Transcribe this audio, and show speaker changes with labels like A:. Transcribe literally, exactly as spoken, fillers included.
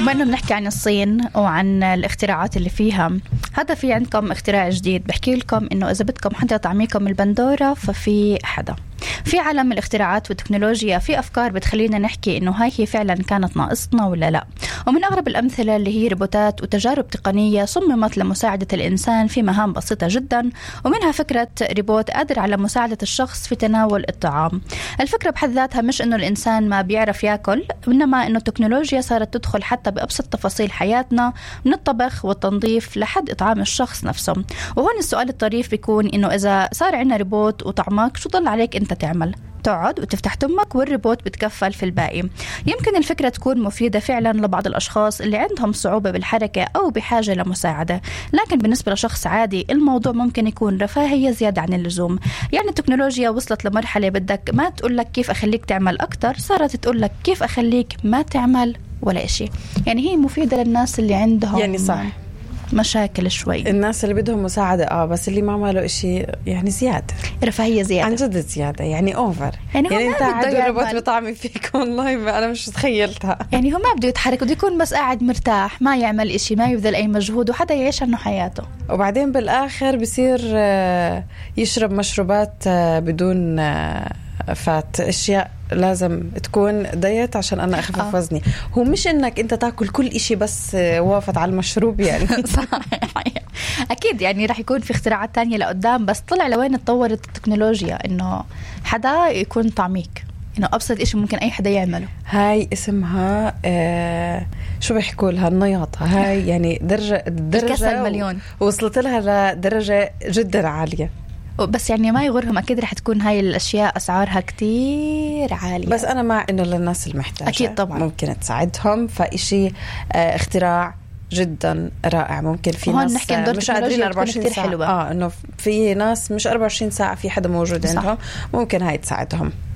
A: بما انه بنحكي عن الصين وعن الاختراعات اللي فيها، هذا في عندكم اختراع جديد بحكي لكم انه اذا بدكم حتى طعميكم البندورة ففي حدا في عالم الاختراعات والتكنولوجيا في أفكار بتخلينا نحكي إنه هاي هي فعلا كانت ناقصنا ولا لا. ومن أغرب الأمثلة اللي هي روبوتات وتجارب تقنية صممت لمساعدة الإنسان في مهام بسيطة جدا، ومنها فكرة روبوت قادر على مساعدة الشخص في تناول الطعام. الفكرة بحد ذاتها مش إنه الإنسان ما بيعرف يأكل، إنما إنه التكنولوجيا صارت تدخل حتى بأبسط تفاصيل حياتنا، من الطبخ والتنظيف لحد إطعام الشخص نفسه. وهون السؤال الطريف بيكون إنه إذا صار عنا روبوت وطعمك، شو ضل عليك أنت تعمل؟ تقعد وتفتح تمك والروبوت بتكفل في الباقي. يمكن الفكرة تكون مفيدة فعلا لبعض الأشخاص اللي عندهم صعوبة بالحركة أو بحاجة لمساعدة، لكن بالنسبة لشخص عادي الموضوع ممكن يكون رفاهية زيادة عن اللزوم. يعني التكنولوجيا وصلت لمرحلة بدك ما تقولك كيف أخليك تعمل أكتر، صارت تقولك كيف أخليك ما تعمل ولا إشي. يعني هي مفيدة للناس اللي عندهم
B: يعني صح
A: مشاكل شوي،
B: الناس اللي بدهم مساعدة اه بس اللي ما عملوا إشي يعني زيادة،
A: رفاهية زيادة
B: عن جد زيادة، يعني أوفر.
A: يعني,
B: يعني انت عاد الروبوت
A: يعمل...
B: بطعمي فيك والله ما أنا مش تخيلتها.
A: يعني هو ما بده يتحرك، بده يكون بس قاعد مرتاح، ما يعمل إشي، ما يبذل أي مجهود، وحدا يعيش عنه حياته.
B: وبعدين بالآخر بصير يشرب مشروبات بدون فات، أشياء لازم تكون دايت عشان أنا أخفف آه. وزني. هو مش إنك أنت تاكل كل إشي بس وافت على المشروب يعني.
A: صحيح أكيد، يعني راح يكون في اختراعات تانية لقدام، بس طلع لوين اتطورت التكنولوجيا إنه حدا يكون طعميك، إنه أبسط إشي ممكن أي حدا يعمله.
B: هاي اسمها آه شو بيحكوا لها النياطة، هاي يعني درجة درجة
A: المليون
B: وصلت لها لدرجة جدا عالية.
A: بس يعني ما يغرهم، أكيد رح تكون هاي الأشياء أسعارها كتير عالية،
B: بس أنا مع إنه للناس المحتاجة
A: أكيد طبعا
B: ممكن تساعدهم، فإشي آه اختراع جدا رائع. ممكن في ناس مش قادرين أربعة وعشرين ساعة، آه إنه في ناس مش أربعة وعشرين ساعة في حدا موجود عندهم، ممكن هاي تساعدهم.